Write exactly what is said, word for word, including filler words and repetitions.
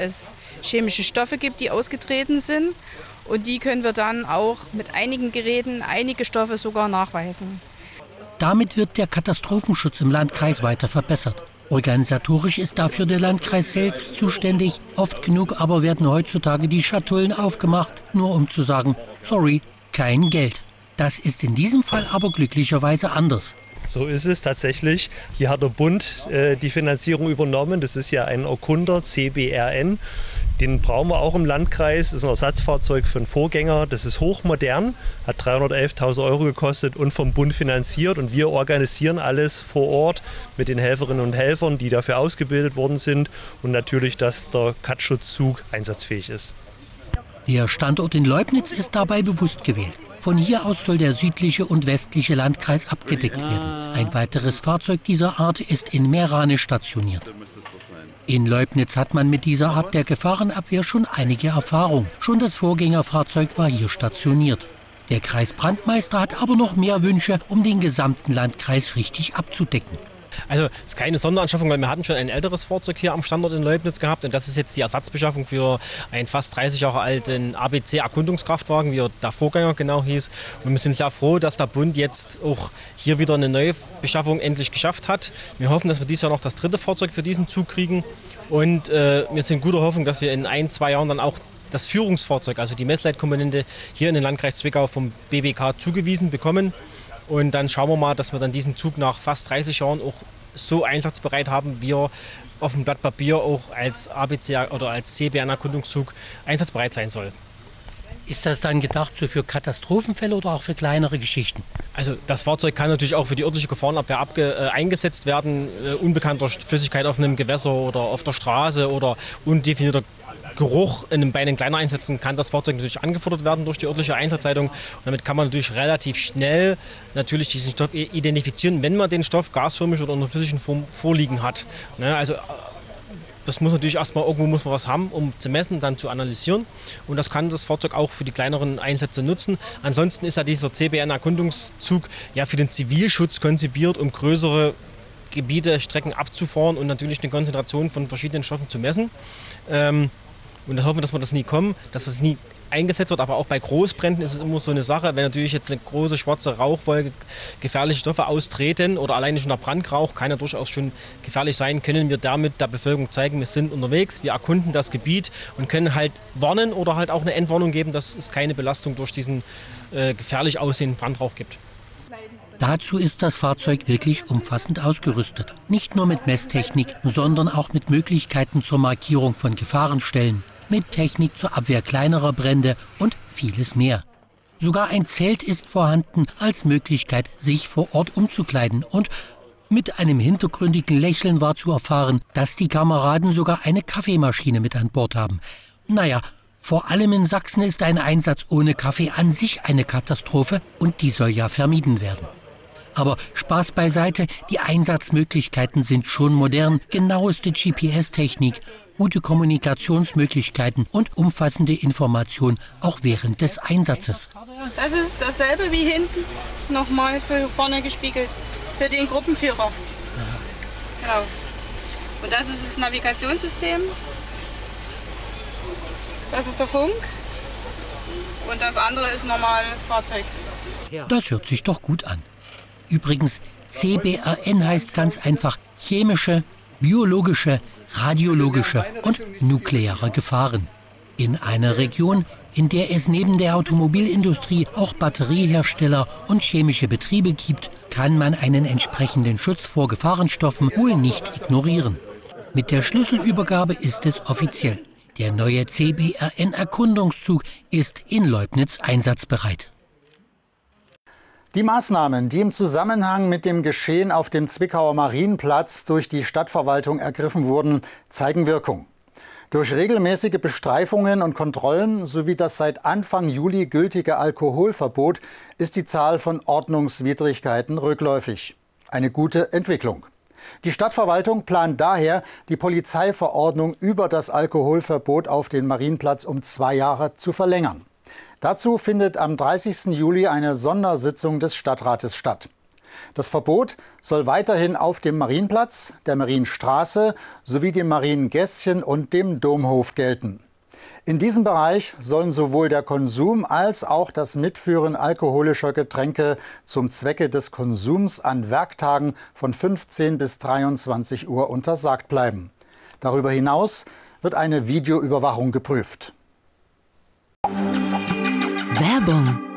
es chemische Stoffe gibt, die ausgetreten sind. Und die können wir dann auch mit einigen Geräten, einige Stoffe sogar nachweisen. Damit wird der Katastrophenschutz im Landkreis weiter verbessert. Organisatorisch ist dafür der Landkreis selbst zuständig. Oft genug aber werden heutzutage die Schatullen aufgemacht, nur um zu sagen, sorry, kein Geld. Das ist in diesem Fall aber glücklicherweise anders. So ist es tatsächlich. Hier hat der Bund äh, die Finanzierung übernommen. Das ist ja ein Erkunder, C B R N. Den brauchen wir auch im Landkreis. Das ist ein Ersatzfahrzeug für einen Vorgänger. Das ist hochmodern, hat dreihundertelftausend Euro gekostet und vom Bund finanziert. Und wir organisieren alles vor Ort mit den Helferinnen und Helfern, die dafür ausgebildet worden sind. Und natürlich, dass der Cut-Schutzzug einsatzfähig ist. Der Standort in Leubnitz ist dabei bewusst gewählt. Von hier aus soll der südliche und westliche Landkreis abgedeckt werden. Ein weiteres Fahrzeug dieser Art ist in Meerane stationiert. In Leubnitz hat man mit dieser Art der Gefahrenabwehr schon einige Erfahrung. Schon das Vorgängerfahrzeug war hier stationiert. Der Kreisbrandmeister hat aber noch mehr Wünsche, um den gesamten Landkreis richtig abzudecken. Also es ist keine Sonderanschaffung, weil wir hatten schon ein älteres Fahrzeug hier am Standort in Leubnitz gehabt und das ist jetzt die Ersatzbeschaffung für einen fast dreißig Jahre alten A B C-Erkundungskraftwagen, wie er der Vorgänger genau hieß. Und wir sind sehr froh, dass der Bund jetzt auch hier wieder eine neue Beschaffung endlich geschafft hat. Wir hoffen, dass wir dieses Jahr noch das dritte Fahrzeug für diesen Zug kriegen und äh, wir sind guter Hoffnung, dass wir in ein, zwei Jahren dann auch das Führungsfahrzeug, also die Messleitkomponente hier in den Landkreis Zwickau vom B B K zugewiesen bekommen. Und dann schauen wir mal, dass wir dann diesen Zug nach fast dreißig Jahren auch so einsatzbereit haben, wie er auf dem Blatt Papier auch als A B C oder als C B R-Erkundungszug einsatzbereit sein soll. Ist das dann gedacht so für Katastrophenfälle oder auch für kleinere Geschichten? Also das Fahrzeug kann natürlich auch für die örtliche Gefahrenabwehr abge, äh, eingesetzt werden. Äh, unbekannter Flüssigkeit auf einem Gewässer oder auf der Straße oder undefinierter Geruch in einem, bei den kleinen Einsätzen kann das Fahrzeug natürlich angefordert werden durch die örtliche Einsatzleitung. Und damit kann man natürlich relativ schnell natürlich diesen Stoff identifizieren, wenn man den Stoff gasförmig oder in einer physischen Form vorliegen hat. Ne, also das muss natürlich erstmal, irgendwo muss man was haben, um zu messen, dann zu analysieren. Und das kann das Fahrzeug auch für die kleineren Einsätze nutzen. Ansonsten ist ja dieser C B R-Erkundungszug ja für den Zivilschutz konzipiert, um größere Gebiete, Strecken abzufahren und natürlich eine Konzentration von verschiedenen Stoffen zu messen. Ähm, Und da hoffen wir, dass wir das nie kommen, dass es nie eingesetzt wird. Aber auch bei Großbränden ist es immer so eine Sache, wenn natürlich jetzt eine große schwarze Rauchwolke gefährliche Stoffe austreten oder alleine schon der Brandrauch kann ja durchaus schon gefährlich sein, können wir damit der Bevölkerung zeigen, wir sind unterwegs, wir erkunden das Gebiet und können halt warnen oder halt auch eine Entwarnung geben, dass es keine Belastung durch diesen äh, gefährlich aussehenden Brandrauch gibt. Dazu ist das Fahrzeug wirklich umfassend ausgerüstet. Nicht nur mit Messtechnik, sondern auch mit Möglichkeiten zur Markierung von Gefahrenstellen, mit Technik zur Abwehr kleinerer Brände und vieles mehr. Sogar ein Zelt ist vorhanden als Möglichkeit, sich vor Ort umzukleiden. Und mit einem hintergründigen Lächeln war zu erfahren, dass die Kameraden sogar eine Kaffeemaschine mit an Bord haben. Naja, vor allem in Sachsen ist ein Einsatz ohne Kaffee an sich eine Katastrophe und die soll ja vermieden werden. Aber Spaß beiseite, die Einsatzmöglichkeiten sind schon modern, genaueste G P S-Technik, gute Kommunikationsmöglichkeiten und umfassende Information auch während des Einsatzes. Das ist dasselbe wie hinten, nochmal für vorne gespiegelt, für den Gruppenführer. Genau. Und das ist das Navigationssystem, das ist der Funk und das andere ist normal Fahrzeug. Das hört sich doch gut an. Übrigens, C B R N heißt ganz einfach chemische, biologische, radiologische und nukleare Gefahren. In einer Region, in der es neben der Automobilindustrie auch Batteriehersteller und chemische Betriebe gibt, kann man einen entsprechenden Schutz vor Gefahrenstoffen wohl nicht ignorieren. Mit der Schlüsselübergabe ist es offiziell. Der neue C B R N-Erkundungszug ist in Leubnitz einsatzbereit. Die Maßnahmen, die im Zusammenhang mit dem Geschehen auf dem Zwickauer Marienplatz durch die Stadtverwaltung ergriffen wurden, zeigen Wirkung. Durch regelmäßige Bestreifungen und Kontrollen sowie das seit Anfang Juli gültige Alkoholverbot ist die Zahl von Ordnungswidrigkeiten rückläufig. Eine gute Entwicklung. Die Stadtverwaltung plant daher, die Polizeiverordnung über das Alkoholverbot auf den Marienplatz um zwei Jahre zu verlängern. Dazu findet am dreißigsten Juli eine Sondersitzung des Stadtrates statt. Das Verbot soll weiterhin auf dem Marienplatz, der Marienstraße sowie dem Mariengässchen und dem Domhof gelten. In diesem Bereich sollen sowohl der Konsum als auch das Mitführen alkoholischer Getränke zum Zwecke des Konsums an Werktagen von fünfzehn bis dreiundzwanzig Uhr untersagt bleiben. Darüber hinaus wird eine Videoüberwachung geprüft. Werbung